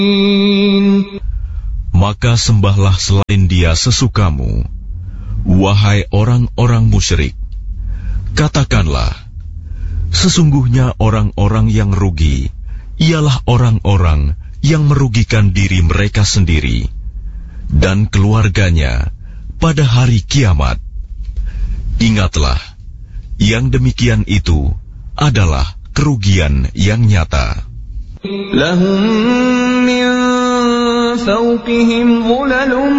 Maka sembahlah selain Dia sesukamu, wahai orang-orang musyrik. Katakanlah, sesungguhnya orang-orang yang rugi ialah orang-orang yang merugikan diri mereka sendiri dan keluarganya pada hari kiamat. Ingatlah, yang demikian itu adalah kerugian yang nyata. Lahum min fawqihim dhulalun